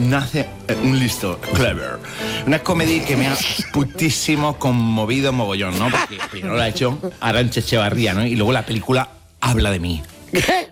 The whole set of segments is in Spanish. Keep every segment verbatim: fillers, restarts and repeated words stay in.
nace un listo, clever. Una comedia que me ha putísimo conmovido mogollón, ¿no? Porque primero la ha hecho Arantxa Echevarría, ¿no? Y luego la película habla de mí. ¿Qué?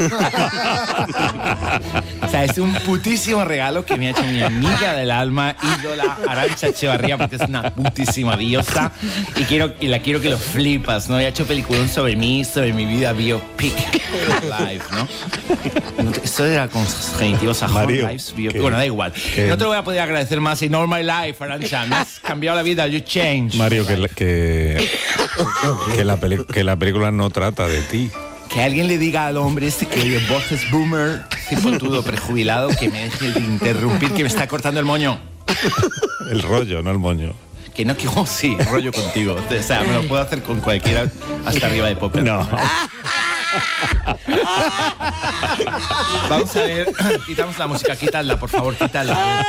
O sea, es un putísimo regalo que me ha hecho mi amiga del alma, ídola Arantxa Echevarría, porque es una putísima diosa y quiero y la quiero que lo flipas, ¿no? Y ha hecho peliculón sobre mí, sobre mi vida, biopic live, ¿no? Esto era con genitivos a Home Lives, biopic. Bueno, da igual. ¿Qué? No te lo voy a poder agradecer más. In all my life, Arantxa, me has cambiado la vida, you changed. Mario, que, que, que, la peli, que la película no trata de ti. Que alguien le diga al hombre este que oye voces boomer, cipotudo, prejubilado, que me deje de interrumpir, que me está cortando el moño. El rollo, no el moño. Que no, que oh, sí, rollo contigo. O sea, me lo puedo hacer con cualquiera hasta arriba de Popper. No. Vamos a ver, quitamos la música, quítala, por favor, quítala.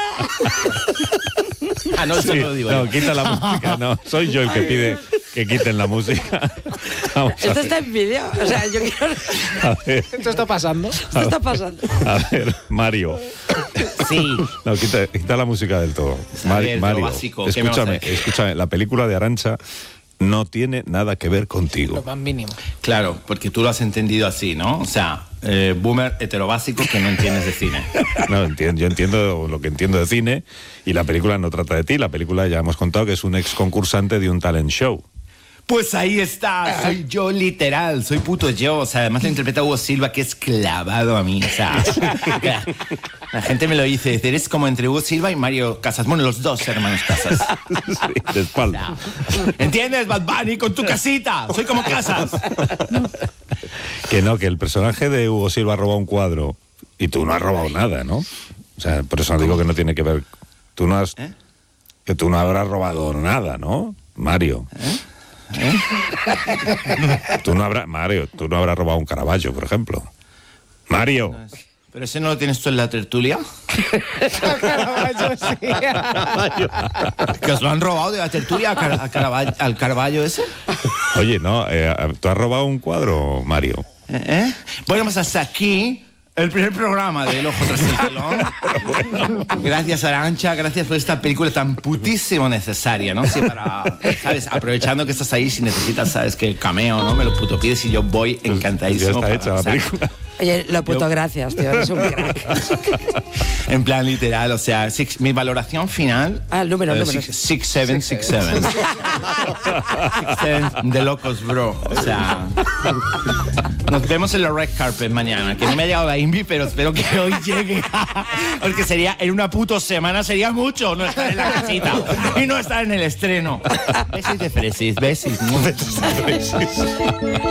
Ah, no, eso sí, no lo digo. No, yo. quita la música, no. Soy yo el que pide que quiten la música. Vamos Esto está en vídeo, o sea, yo quiero... A ver. ¿Esto está pasando? Esto está pasando. A ver, Mario. Sí. No, quita, quita la música del todo. A ver, Mario, básico, escúchame, escúchame, la película de Arantxa no tiene nada que ver contigo. Lo más mínimo. Claro, porque tú lo has entendido así, ¿no? O sea, eh, boomer heterobásico que no entiendes de cine. No, entiendo, yo entiendo lo que entiendo de cine y la película no trata de ti. La película ya hemos contado que es un ex concursante de un talent show. Pues ahí está, soy yo literal, soy puto yo. O sea, además lo interpreta Hugo Silva, que es clavado a mí. O sea, la, la gente me lo dice, eres como entre Hugo Silva y Mario Casas. Bueno, los dos hermanos Casas. Sí, de espalda. O sea, ¿entiendes, Bad Bunny, con tu casita? Soy como Casas. Que no, que el personaje de Hugo Silva ha robado un cuadro y tú no has robado nada, ¿no? O sea, por eso digo que no tiene que ver. Tú no has... ¿Eh? Que tú no habrás robado nada, ¿no, Mario? ¿Eh? ¿Eh? Tú no habrás, Mario, tú no habrás robado un Caravaggio, por ejemplo. Mario. No es, ¿pero ese no lo tienes tú en la tertulia? Caravaggio, sí. Caravaggio. ¿Que os lo han robado de la tertulia a Caravaggio, al Caravaggio ese? Oye, no, eh, ¿tú has robado un cuadro, Mario? ¿Eh? Bueno, pues hasta aquí el primer programa de El Ojo Tras el Telón. Gracias, Arantxa, gracias por esta película tan putísimo necesaria, ¿no? Sí, para, ¿sabes? Aprovechando que estás ahí, si necesitas, ¿sabes? Que el cameo, ¿no? Me lo puto pides y yo voy encantadísimo. Ya está para, hecha la película. Oye, lo puto yo... gracias, tío, eres un crack. En plan literal, o sea, six, mi valoración final... Ah, el número, el número. six seven six seven. six seven de locos, bro. O sea... Nos vemos en la red carpet mañana, que no me ha llegado la Invi, pero espero que hoy llegue. Porque sería, en una puto semana sería mucho no estar en la casita y no estar en el estreno. Besis de fresis, besis. Besis de fresis.